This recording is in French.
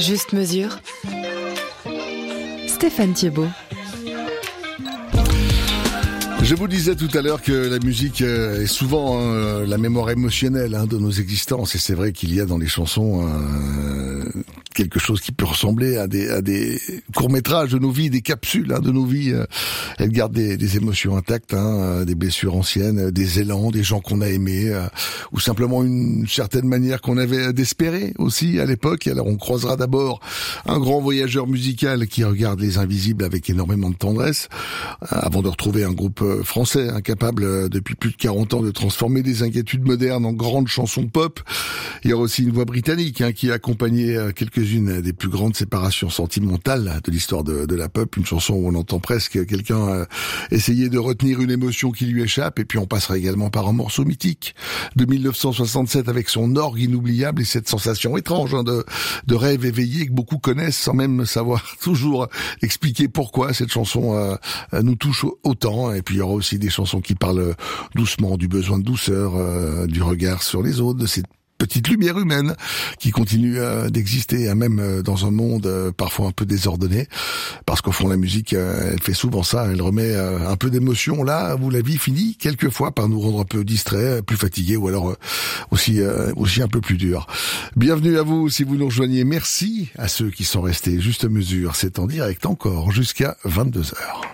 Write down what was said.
Juste mesure. Stéphane Thiebaud. Je vous disais tout à l'heure que la musique est souvent la mémoire émotionnelle de nos existences, et c'est vrai qu'il y a dans les chansons quelque chose qui peut ressembler à des courts-métrages de nos vies, des capsules de nos vies. Elles gardent des émotions intactes, des blessures anciennes, des élans, des gens qu'on a aimés, ou simplement une certaine manière qu'on avait d'espérer aussi à l'époque. Et alors on croisera d'abord un grand voyageur musical qui regarde les invisibles avec énormément de tendresse, avant de retrouver un groupe français incapable depuis plus de 40 ans de transformer des inquiétudes modernes en grandes chansons pop. Il y a aussi une voix britannique qui a accompagné quelques-unes des plus grandes séparations sentimentales de l'histoire de la pop. Une chanson où on entend presque quelqu'un essayer de retenir une émotion qui lui échappe. Et puis on passera également par un morceau mythique de 1967 avec son orgue inoubliable et cette sensation étrange de rêve éveillé que beaucoup connaissent sans même savoir toujours expliquer pourquoi cette chanson nous touche autant. Et puis il y aura aussi des chansons qui parlent doucement du besoin de douceur, du regard sur les autres, de cette petite lumière humaine qui continue d'exister, même dans un monde parfois un peu désordonné, parce qu'au fond la musique, elle fait souvent ça, elle remet un peu d'émotion là où la vie finit quelquefois par nous rendre un peu distraits, plus fatigués, ou alors aussi un peu plus durs. Bienvenue à vous si vous nous rejoignez, merci à ceux qui sont restés juste mesure, c'est en direct encore jusqu'à 22h.